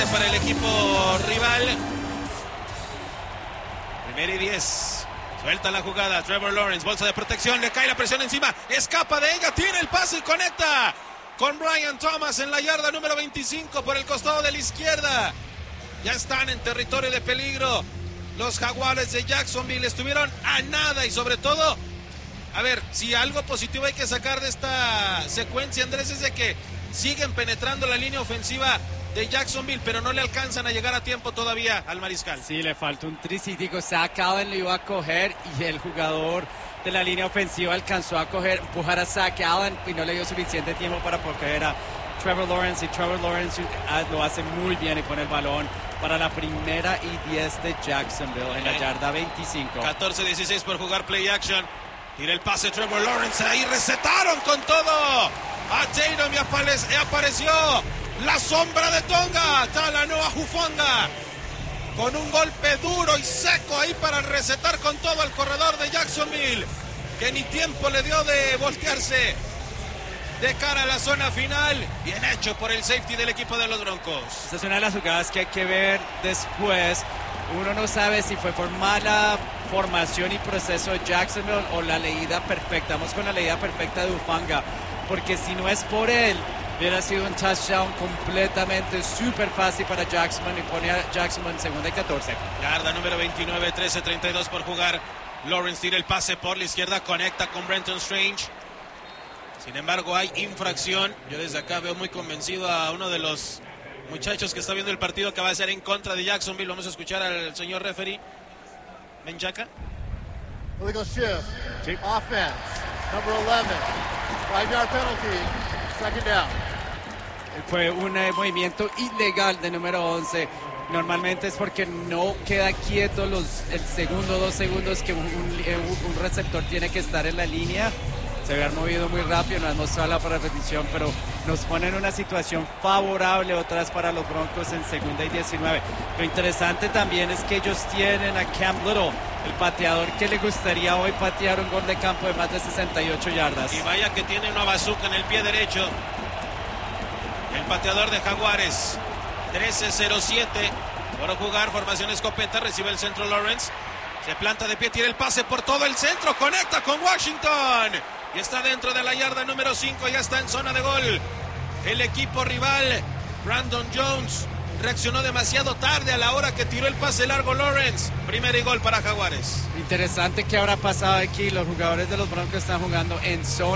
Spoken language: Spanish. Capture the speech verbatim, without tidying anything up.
Para el equipo rival. Primero y diez. Suelta la jugada. Trevor Lawrence, bolsa de protección. Le cae la presión encima. Escapa de ella. Tiene el pase y conecta con Brian Thomas en la yarda número veinticinco por el costado de la izquierda. Ya están en territorio de peligro. Los Jaguares de Jacksonville estuvieron a nada y sobre todo, a ver, si algo positivo hay que sacar de esta secuencia, Andrés, es de que siguen penetrando la línea ofensiva de Jacksonville, pero no le alcanzan a llegar a tiempo todavía al mariscal. Sí, le falta un tricítico. Zach Allen lo iba a coger y el jugador de la línea ofensiva alcanzó a coger, empujar a Zach Allen y no le dio suficiente tiempo para coger a Trevor Lawrence, y Trevor Lawrence lo hace muy bien y pone el balón para la primera y diez de Jacksonville en la yarda veinticinco. catorce dieciséis por jugar play action. Tira el pase Trevor Lawrence, ahí recetaron con todo a Tatum y apareció, apareció la sombra de Tonga, Talanoa Hufanga, con un golpe duro y seco ahí para recetar con todo al corredor de Jacksonville, que ni tiempo le dio de voltearse de cara a la zona final. Bien hecho por el safety del equipo de los Broncos. Esta es una de las jugadas que hay que ver después. Uno no sabe si fue por mala formación y proceso de Jacksonville o la leída perfecta. Vamos con la leída perfecta de Hufanga, porque si no es por él, hubiera sido un touchdown completamente súper fácil para Jacksonville y pone a Jacksonville en segunda y catorce. Yarda número veintinueve, trece treinta y dos por jugar. Lawrence tira el pase por la izquierda, conecta con Brenton Strange. Sin embargo, hay infracción. Yo desde acá veo muy convencido a uno de los muchachos que está viendo el partido que va a ser en contra de Jacksonville. Vamos a escuchar al señor referee. Menchaca. Illegal shift. Sí. Offense. Number eleven. Five yard penalty. Second down. Fue un eh, movimiento ilegal de número once. Normalmente es porque no queda quieto los el segundo, dos segundos que un, un, un receptor tiene que estar en la línea. Se habían movido muy rápido, no has mostrado la repetición, pero nos pone en una situación favorable otra vez para los Broncos en segunda y diecinueve. Lo interesante también es que ellos tienen a Cam Little, el pateador que le gustaría hoy patear un gol de campo de más de sesenta y ocho yardas. Y vaya que tiene una bazooka en el pie derecho. El pateador de Jaguares. trece cero siete por jugar, formación escopeta, recibe el centro Lawrence. Se planta de pie, tira el pase por todo el centro, conecta con Washington. Y está dentro de la yarda número cinco, ya está en zona de gol. El equipo rival, Brandon Jones, reaccionó demasiado tarde a la hora que tiró el pase largo Lawrence. Primer y gol para Jaguares. Interesante que habrá pasado aquí, los jugadores de los Broncos están jugando en zona.